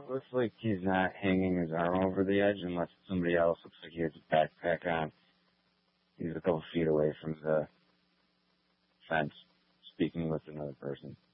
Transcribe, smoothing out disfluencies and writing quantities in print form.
looks like he's not hanging his arm over the edge unless somebody else looks like he has a backpack on. He's a couple feet away from the fence, speaking with another person.